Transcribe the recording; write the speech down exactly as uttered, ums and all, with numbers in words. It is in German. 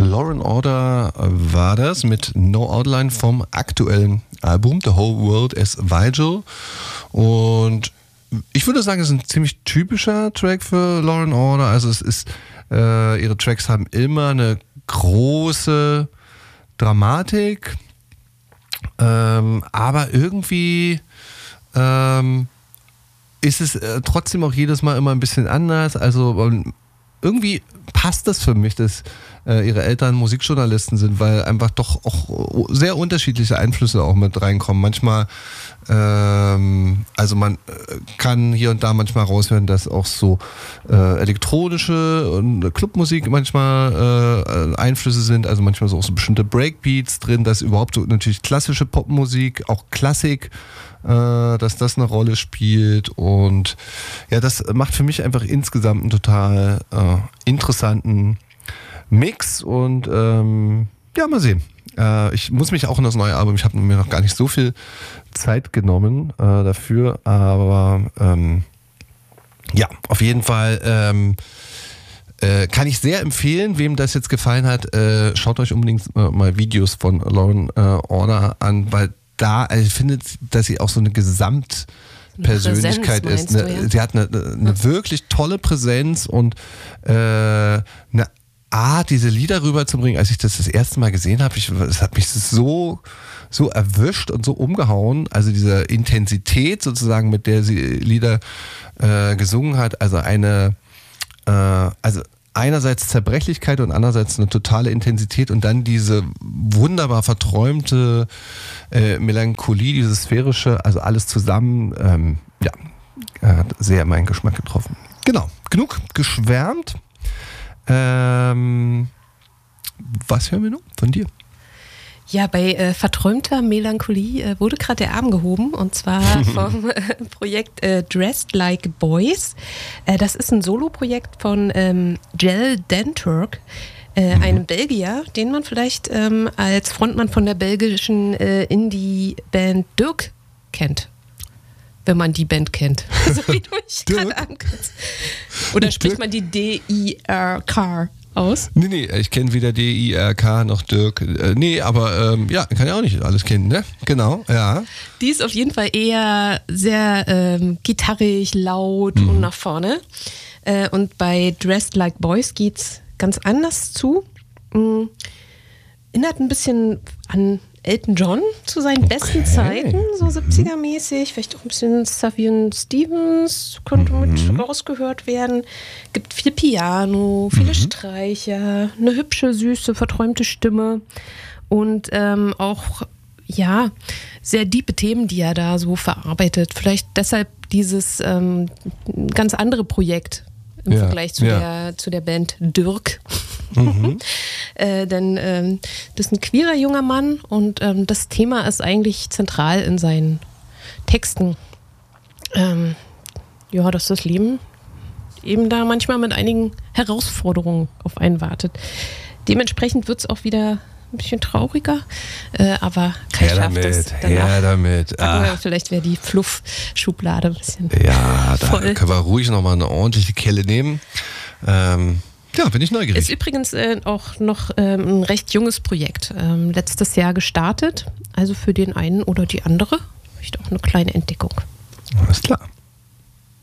Law and Order war das mit No Outline vom aktuellen Album The Whole World as Vigil. Und ich würde sagen, es ist ein ziemlich typischer Track für Law and Order. Also es ist, äh, ihre Tracks haben immer eine große Dramatik, ähm, aber irgendwie ähm, ist es äh, trotzdem auch jedes Mal immer ein bisschen anders. Also ähm, irgendwie passt das für mich, dass äh, ihre Eltern Musikjournalisten sind, weil einfach doch auch sehr unterschiedliche Einflüsse auch mit reinkommen. Manchmal, ähm, also man kann hier und da manchmal raushören, dass auch so äh, elektronische und Clubmusik manchmal äh, Einflüsse sind, also manchmal so auch so bestimmte Breakbeats drin, dass überhaupt so natürlich klassische Popmusik, auch Klassik, äh, dass das eine Rolle spielt, und ja, das macht für mich einfach insgesamt einen total äh, interessanten Mix, und ähm, ja, mal sehen. Äh, ich muss mich auch in das neue Album, ich habe mir noch gar nicht so viel Zeit genommen äh, dafür, aber ähm, ja, auf jeden Fall ähm, äh, kann ich sehr empfehlen, wem das jetzt gefallen hat, äh, schaut euch unbedingt äh, mal Videos von Law and Order an, weil da, also ich finde, dass sie auch so eine Gesamtpersönlichkeit ist. Eine, ja? Sie hat eine, eine ja. wirklich tolle Präsenz und äh, eine Art, diese Lieder rüberzubringen. Als ich das das erste Mal gesehen habe, ich, es hat mich so, so erwischt und so umgehauen. Also diese Intensität sozusagen, mit der sie Lieder äh, gesungen hat. Also eine, äh, also einerseits Zerbrechlichkeit und andererseits eine totale Intensität und dann diese wunderbar verträumte äh, Melancholie, diese sphärische, also alles zusammen, ähm, ja, hat sehr meinen Geschmack getroffen. Genau, genug geschwärmt. Ähm, was hören wir noch von dir? Ja, bei äh, verträumter Melancholie äh, wurde gerade der Arm gehoben, und zwar vom äh, Projekt äh, Dressed Like Boys. Äh, das ist ein Solo-Projekt von ähm, Jel Denturk, äh, mhm. einem Belgier, den man vielleicht ähm, als Frontmann von der belgischen äh, Indie-Band Dirk kennt. Wenn man die Band kennt. So wie du mich gerade ankündigst. Oder spricht man die D I R K aus? Nee, nee, ich kenne weder D I R K noch Dirk. Äh, nee, aber ähm, ja, kann ja auch nicht alles kennen, ne? Genau, ja. Die ist auf jeden Fall eher sehr ähm, gitarrig, laut mhm. und nach vorne. Äh, und bei Dressed Like Boys geht's ganz anders zu. Mhm. Erinnert ein bisschen an Elton John zu seinen okay. besten Zeiten, so siebziger-mäßig, vielleicht auch ein bisschen Sufjan Stevens konnte mhm. mit rausgehört werden. Gibt viel Piano, viele mhm. Streicher, eine hübsche, süße, verträumte Stimme und ähm, auch, ja, sehr diepe Themen, die er da so verarbeitet. Vielleicht deshalb dieses ähm, ganz andere Projekt im ja, Vergleich zu, ja. der, zu der Band Dirk. Mhm. äh, denn ähm, das ist ein queerer junger Mann und ähm, das Thema ist eigentlich zentral in seinen Texten. Ähm, ja, dass das Leben eben da manchmal mit einigen Herausforderungen auf einen wartet. Dementsprechend wird es auch wieder ein bisschen trauriger, äh, aber Kai schafft es danach. Her damit. Ah. Vielleicht wäre die Fluff-Schublade ein bisschen ja, da voll. Können wir ruhig nochmal eine ordentliche Kelle nehmen. Ähm, ja, bin ich neugierig. Ist übrigens äh, auch noch ähm, ein recht junges Projekt. Ähm, letztes Jahr gestartet, also für den einen oder die andere vielleicht auch eine kleine Entdeckung. Alles klar.